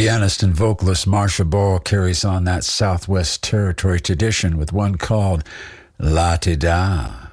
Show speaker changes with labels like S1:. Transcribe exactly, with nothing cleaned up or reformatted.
S1: Pianist and vocalist Marcia Ball carries on that Southwest Territory tradition with one called La Ti Da.